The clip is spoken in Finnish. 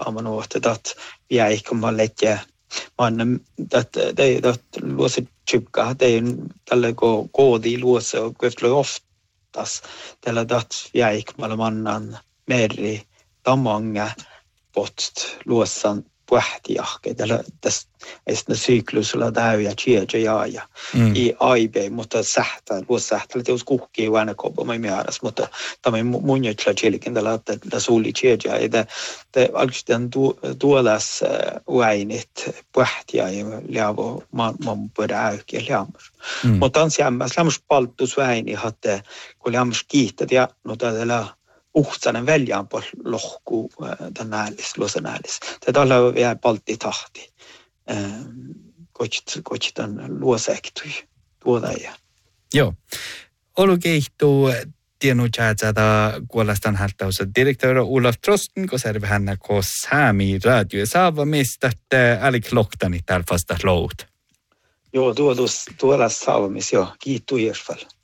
man åt att jag gick om lägga man det låser chipka det är tällä koodi låse och efter oftast tällä att jag gick man meri tamanga post låsan puhtiahke tällä tästä syklusilla täyjä chiejä ja I aibe mutta sähtä luossähtä teos kuhki vain kopo mai miaras mutta tämä mun jutla chilikin tällä että suuli chiejä että te alkustan tuolas vainit puhtia ja liavo man pöräyke liamur mutta on lämmäs palttus väini hatte kun lämmäs kiittät ja no tällä uhtsanen väljään på lohku den nälis luosanälis tätä on vielä paltti tahti koitan luosektui tuoda ja joo olu keihtuu tienutjäätsäätä kuolastan hältäusä direktöörä Olaf Trosten koserve hänä kos häämi radio saavamista älik lohtani täällä vasta lout joo tuolla saavamis joo kiitos i alla fall